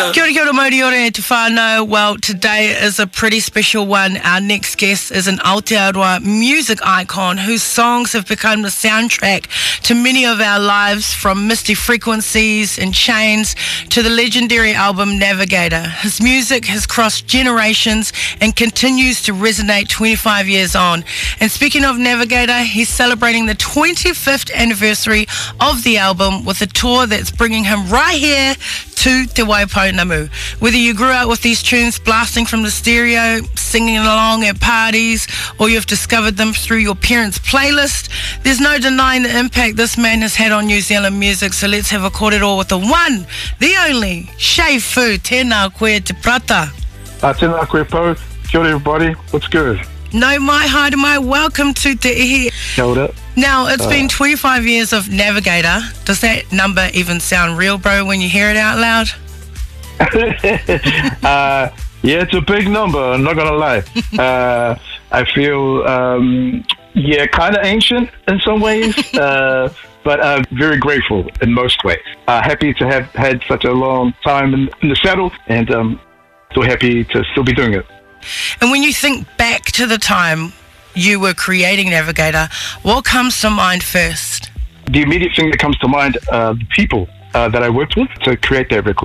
Kia ora moriore te whānau. Well, today is a pretty special one. Our next guest is an Aotearoa music icon whose songs have become the soundtrack to many of our lives, from Misty Frequencies and Chains to the legendary album Navigator. His music has crossed generations and continues to resonate 25 years on. And speaking of Navigator, he's celebrating the 25th anniversary of the album with a tour that's bringing him right here to Te Waipounamu. Whether you grew up with these tunes blasting from the stereo, singing along at parties, or you've discovered them through your parents' playlist, there's no denying the impact this man has had on New Zealand music. So let's have a kōrero with the one, the only, Shai Fu. Tēnā koe te prata. Tēnā koe Pau. Kia ora everybody. What's good? No mai, hi to mai. Welcome to Te Ihi. Kia ora. Now, it's been 25 years of Navigator. Does that number even sound real, bro, when you hear it out loud? Yeah, it's a big number, I'm not going to lie. I feel, kind of ancient in some ways, but very grateful in most ways. Happy to have had such a long time in the saddle, and so happy to still be doing it. And when you think back to the time you were creating Navigator, what comes to mind first? The immediate thing that comes to mind, the people that I worked with to create that record.